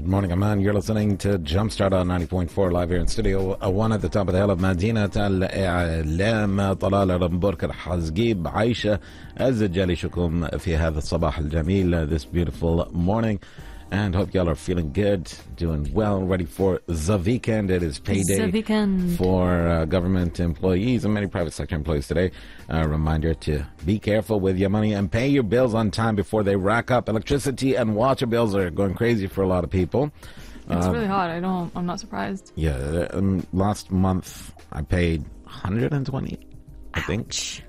Good morning, Amman. You're listening to Jumpstart on 90.4 live here in Studio 1 at the top of the hill of مدينة الإعلام. طلال رمبوركر حزقيب عايشة الزجالي شكم في هذا الصباح الجميل, this beautiful morning. And hope y'all are feeling good, doing well, ready for the weekend. It is payday for government employees and many private sector employees today. A reminder to be careful with your money and pay your bills on time before they rack up. Electricity and water bills are going crazy for a lot of people. It's really hot. I'm not surprised. Yeah, last month I paid $120, I think.